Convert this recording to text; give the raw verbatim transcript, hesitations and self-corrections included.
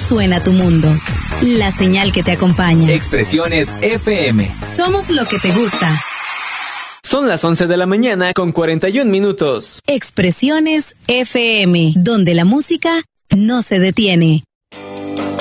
suena tu mundo. La señal que te acompaña. Expresiones F M. Somos lo que te gusta. Son las once de la mañana con cuarenta y un minutos. Expresiones F M, donde la música no se detiene.